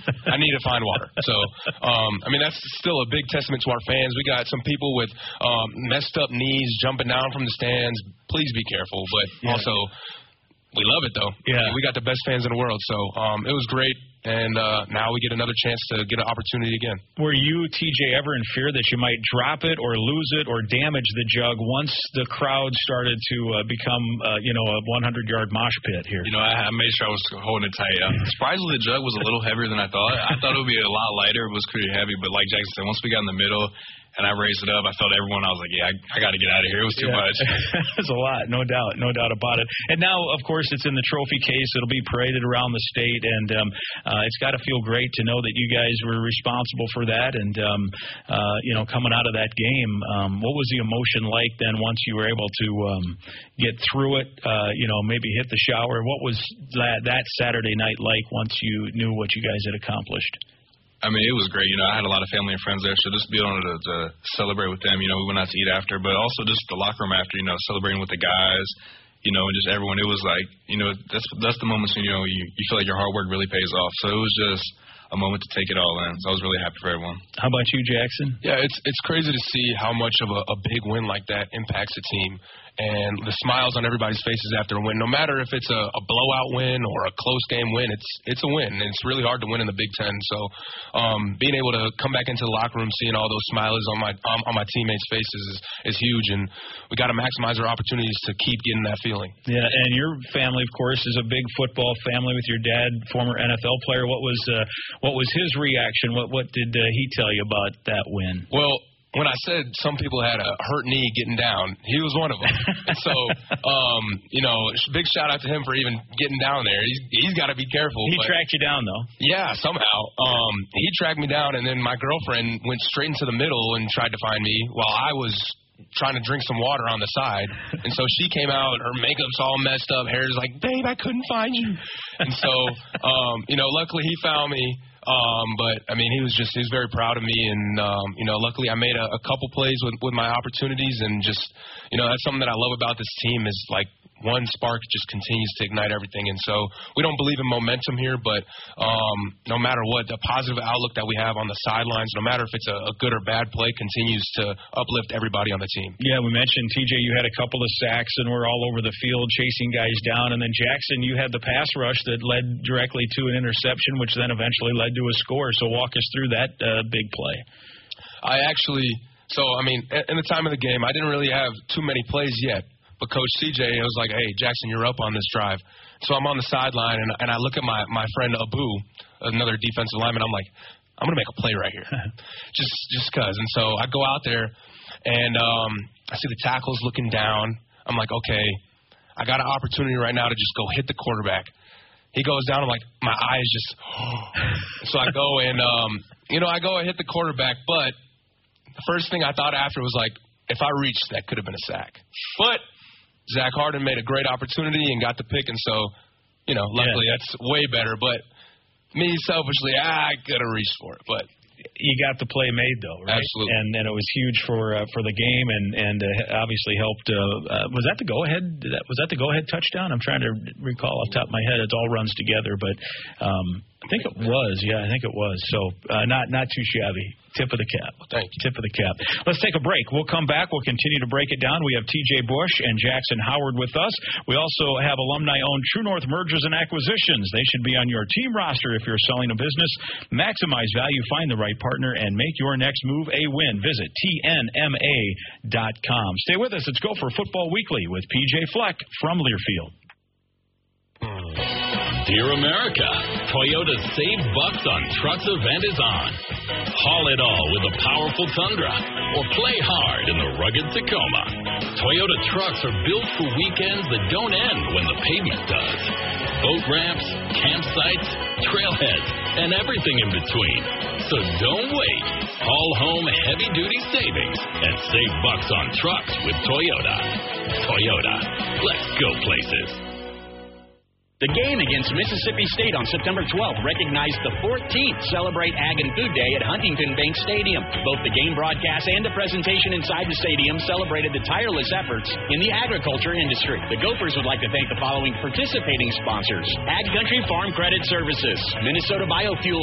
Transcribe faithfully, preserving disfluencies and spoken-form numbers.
I need to find water. So, um, I mean, that's still a big testament to our fans. We got some people with um, messed up knees jumping down from the stands. Please be careful. But yeah. also, we love it, though. Yeah. I mean, we got the best fans in the world. So um, it was great. And uh, now we get another chance to get an opportunity again. Were you, T J, ever in fear that you might drop it or lose it or damage the jug once the crowd started to uh, become, uh, you know, a hundred-yard mosh pit here? You know, I, I made sure I was holding it tight. Uh, surprisingly, the jug was a little heavier than I thought. I thought it would be a lot lighter. It was pretty heavy. But like Jackson said, once we got in the middle and I raised it up, I felt everyone. I was like, yeah, I, I got to get out of here. It was too yeah. much. It's a lot, no doubt, no doubt about it. And now, of course, it's in the trophy case. It'll be paraded around the state, and um, uh, it's got to feel great to know that you guys were responsible for that. And um, uh, you know, coming out of that game, um, what was the emotion like then once you were able to um, get through it? Uh, you know, maybe hit the shower. What was that that Saturday night like once you knew what you guys had accomplished? I mean, it was great. You know, I had a lot of family and friends there, so just being able to, to celebrate with them. You know, we went out to eat after, but also just the locker room after, you know, celebrating with the guys, you know, and just everyone. It was like, you know, that's that's the moments when, you know, you, you feel like your hard work really pays off. So it was just a moment to take it all in. So I was really happy for everyone. How about you, Jackson? Yeah, it's it's crazy to see how much of a, a big win like that impacts a team. And the smiles on everybody's faces after a win, no matter if it's a, a blowout win or a close game win, it's it's a win. And it's really hard to win in the Big Ten. So um, being able to come back into the locker room, seeing all those smiles on my um, on my teammates' faces is, is huge. And we got to maximize our opportunities to keep getting that feeling. Yeah, and your family, of course, is a big football family with your dad, former N F L player. What was uh, what was his reaction? What what did uh, he tell you about that win? Well, when I said some people had a hurt knee getting down, he was one of them. And so, um, you know, big shout out to him for even getting down there. He's, he's got to be careful. He but, tracked you down, though. Yeah, somehow. Um, he tracked me down, and then my girlfriend went straight into the middle and tried to find me while I was trying to drink some water on the side. And so she came out, her makeup's all messed up, hair's like, babe, I couldn't find you. And so, um, you know, luckily he found me. Um, but, I mean, he was just, he was very proud of me. And, um, you know, luckily I made a, a couple plays with, with my opportunities. And just, you know, that's something that I love about this team is, like, one spark just continues to ignite everything. And so we don't believe in momentum here, but um, no matter what, the positive outlook that we have on the sidelines, no matter if it's a, a good or bad play, continues to uplift everybody on the team. Yeah, we mentioned, T J, you had a couple of sacks and were all over the field chasing guys down. And then, Jackson, you had the pass rush that led directly to an interception, which then eventually led to a score. So walk us through that uh, big play. I actually – so, I mean, in the time of the game, I didn't really have too many plays yet. But Coach C J was like, hey, Jackson, you're up on this drive. So I'm on the sideline, and, and I look at my, my friend Abu, another defensive lineman. I'm like, I'm going to make a play right here, just just because. And so I go out there, and um, I see the tackles looking down. I'm like, okay, I got an opportunity right now to just go hit the quarterback. He goes down. I'm like, my eyes just – so I go and, um, you know, I go and hit the quarterback. But the first thing I thought after was like, if I reached, that could have been a sack. But – Zach Harden made a great opportunity and got the pick, and so, you know, luckily yeah. that's way better. But me, selfishly, I could have reached for it. But you got the play made, though, right? Absolutely. And and it was huge for uh, for the game, and and uh, obviously helped. Uh, uh, was that the go ahead? Was that the go ahead touchdown? I'm trying to recall off the top of my head. It all runs together, but um, I think it was. Yeah, I think it was. So uh, not not too shabby. Tip of the cap. Thank you. Tip of the cap. Let's take a break. We'll come back. We'll continue to break it down. We have T J Bush and Jackson Howard with us. We also have alumni-owned True North Mergers and Acquisitions. They should be on your team roster if you're selling a business. Maximize value, find the right partner, and make your next move a win. Visit T N M A dot com. Stay with us. It's Gopher Football Weekly with P J Fleck from Learfield. Dear America, Toyota's Save Bucks on Trucks event is on. Haul it all with a powerful Tundra or play hard in the rugged Tacoma. Toyota trucks are built for weekends that don't end when the pavement does. Boat ramps, campsites, trailheads, and everything in between. So don't wait. Haul home heavy-duty savings and save bucks on trucks with Toyota. Toyota. Let's go places. The game against Mississippi State on September twelfth recognized the fourteenth Celebrate Ag and Food Day at Huntington Bank Stadium. Both the game broadcast and the presentation inside the stadium celebrated the tireless efforts in the agriculture industry. The Gophers would like to thank the following participating sponsors: Ag Country Farm Credit Services, Minnesota Biofuel